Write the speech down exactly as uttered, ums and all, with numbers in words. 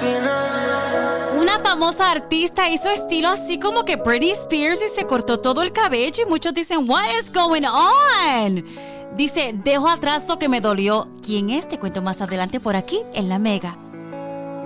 Una famosa artista hizo estilo así como que Britney Spears y se cortó todo el cabello y muchos dicen, what is going on? Dice, dejo atrás lo que me dolió. ¿Quién es? Te cuento más adelante por aquí en La Mega.